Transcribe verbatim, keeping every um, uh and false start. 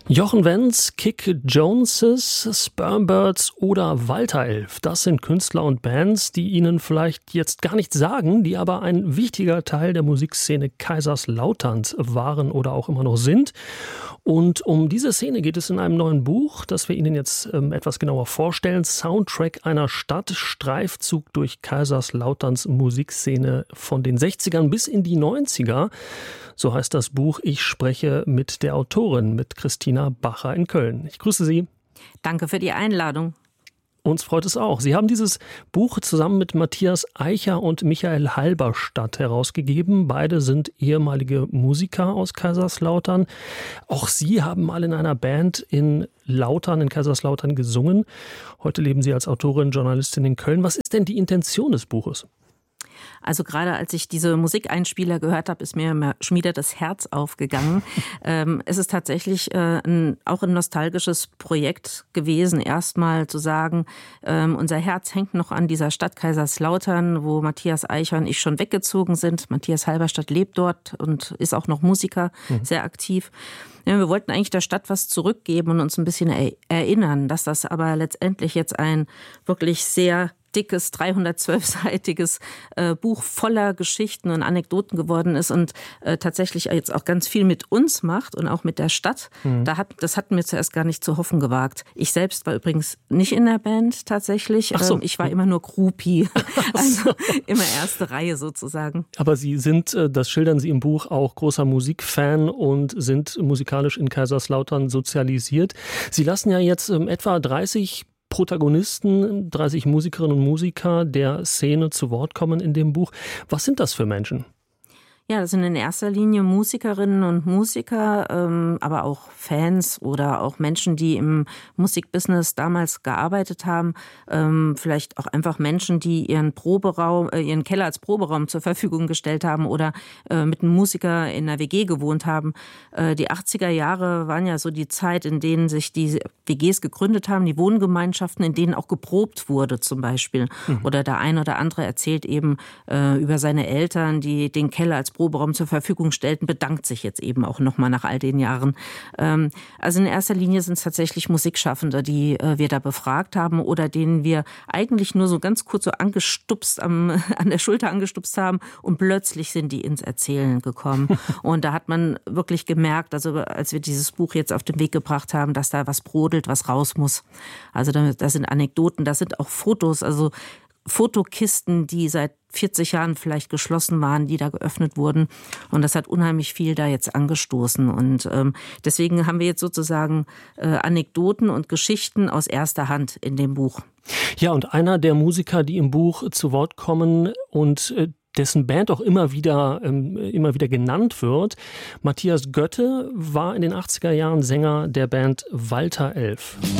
Jochen Wenz, Kick Joneses, Spermbirds oder Walter-Elf. Das sind Künstler und Bands, die Ihnen vielleicht jetzt gar nichts sagen, die aber ein wichtiger Teil der Musikszene Kaiserslauterns waren oder auch immer noch sind. Und um diese Szene geht es in einem neuen Buch, das wir Ihnen jetzt ähm, etwas genauer vorstellen. Soundtrack einer Stadt, Streifzug durch Kaiserslauterns Musikszene von den sechzigern bis in die neunziger. So heißt das Buch. Ich spreche mit der Autorin, mit Christina Bacher in Köln. Ich grüße Sie. Danke für die Einladung. Uns freut es auch. Sie haben dieses Buch zusammen mit Matthias Eicher und Michael Halberstadt herausgegeben. Beide sind ehemalige Musiker aus Kaiserslautern. Auch Sie haben mal in einer Band in Lautern, in Kaiserslautern gesungen. Heute leben Sie als Autorin, Journalistin in Köln. Was ist denn die Intention des Buches? Also gerade als ich diese Musikeinspieler gehört habe, ist mir immer schon wieder das Herz aufgegangen. ähm, es ist tatsächlich äh, ein, auch ein nostalgisches Projekt gewesen, erstmal zu sagen, ähm, unser Herz hängt noch an dieser Stadt Kaiserslautern, wo Matthias Eicher und ich schon weggezogen sind. Matthias Halberstadt lebt dort und ist auch noch Musiker, mhm. sehr aktiv. Ja, wir wollten eigentlich der Stadt was zurückgeben und uns ein bisschen er- erinnern, dass das aber letztendlich jetzt ein wirklich sehr dickes, dreihundertzwölfseitiges äh, Buch voller Geschichten und Anekdoten geworden ist und äh, tatsächlich jetzt auch ganz viel mit uns macht und auch mit der Stadt. Mhm. Da hat, das hatten wir zuerst gar nicht zu hoffen gewagt. Ich selbst war übrigens nicht in der Band tatsächlich. Ach so. ähm, ich war immer nur Groupie, also immer erste Reihe sozusagen. Aber Sie sind, das schildern Sie im Buch, auch großer Musikfan und sind musikalisch in Kaiserslautern sozialisiert. Sie lassen ja jetzt ähm, etwa dreißig Protagonisten, dreißig Musikerinnen und Musiker der Szene zu Wort kommen in dem Buch. Was sind das für Menschen? Ja, das sind in erster Linie Musikerinnen und Musiker, ähm, aber auch Fans oder auch Menschen, die im Musikbusiness damals gearbeitet haben. Ähm, vielleicht auch einfach Menschen, die ihren Proberaum, äh, ihren Keller als Proberaum zur Verfügung gestellt haben oder äh, mit einem Musiker in einer W G gewohnt haben. Äh, die achtziger Jahre waren ja so die Zeit, in denen sich die W Gs gegründet haben, die Wohngemeinschaften, in denen auch geprobt wurde zum Beispiel. Mhm. Oder der eine oder andere erzählt eben äh, über seine Eltern, die den Keller als Proberaum zur Verfügung stellten, bedankt sich jetzt eben auch nochmal nach all den Jahren. Ähm, also in erster Linie sind es tatsächlich Musikschaffende, die äh, wir da befragt haben oder denen wir eigentlich nur so ganz kurz so angestupst, am, an der Schulter angestupst haben und plötzlich sind die ins Erzählen gekommen. Und da hat man wirklich gemerkt, also als wir dieses Buch jetzt auf den Weg gebracht haben, dass da was brodelt, was raus muss. Also da, da sind Anekdoten, da sind auch Fotos, also Fotokisten, die seit vierzig Jahren vielleicht geschlossen waren, die da geöffnet wurden. Und das hat unheimlich viel da jetzt angestoßen. Und ähm, deswegen haben wir jetzt sozusagen äh, Anekdoten und Geschichten aus erster Hand in dem Buch. Ja, und einer der Musiker, die im Buch zu Wort kommen und äh, dessen Band auch immer wieder, ähm, immer wieder genannt wird, Matthias Götte, war in den achtziger Jahren Sänger der Band Walter-Elf.